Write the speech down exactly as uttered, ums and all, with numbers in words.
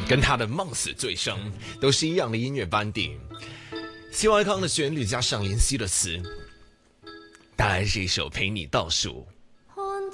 跟他的梦死醉生都是一样的音乐班底。西怀康的旋律加上林夕的词，当然是一首陪你倒数。